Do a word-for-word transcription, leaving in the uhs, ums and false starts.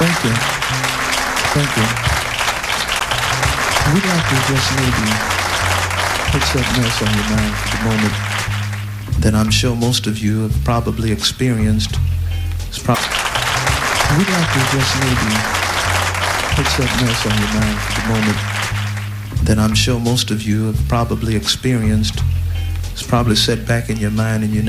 Thank you. Thank you. We'd like to just maybe put something else on your mind for the moment that I'm sure most of you have probably experienced. It's pro- We'd like to just maybe put something else on your mind for the moment that I'm sure most of you have probably experienced. It's probably set back in your mind and you